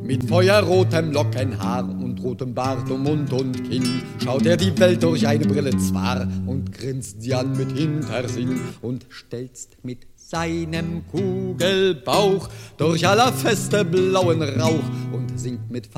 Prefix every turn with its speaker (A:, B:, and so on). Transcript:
A: Mit feuerrotem Lockenhaar und rotem Bart um Mund und Kinn schaut er die Welt durch eine Brille zwar und grinst sie an mit Hintersinn und stelzt mit seinem Kugelbauch durch aller Feste blauen Rauch und singt mit